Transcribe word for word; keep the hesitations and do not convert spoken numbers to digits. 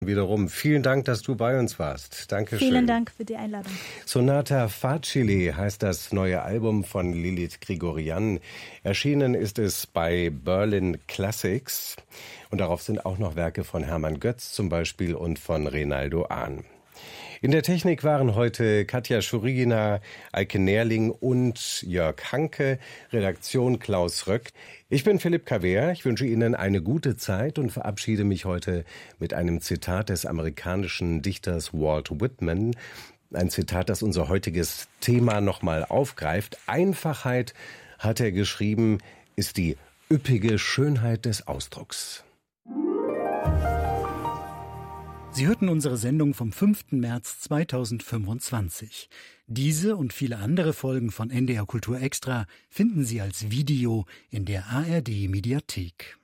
Wiederum vielen Dank, dass du bei uns warst. Dankeschön. Vielen Dank für die Einladung. Sonata Facile heißt das neue Album von Lilith Grigorian. Erschienen ist es bei Berlin Classics. Und darauf sind auch noch Werke von Hermann Götz zum Beispiel und von Renaldo Ahn. In der Technik waren heute Katja Schurigina, Eike Nährling und Jörg Hanke, Redaktion Klaus Röck. Ich bin Philipp Kawehr, ich wünsche Ihnen eine gute Zeit und verabschiede mich heute mit einem Zitat des amerikanischen Dichters Walt Whitman. Ein Zitat, das unser heutiges Thema nochmal aufgreift. Einfachheit, hat er geschrieben, ist die üppige Schönheit des Ausdrucks. Sie hörten unsere Sendung vom fünften März zweitausendfünfundzwanzig. Diese und viele andere Folgen von N D R Kultur Extra finden Sie als Video in der A R D Mediathek.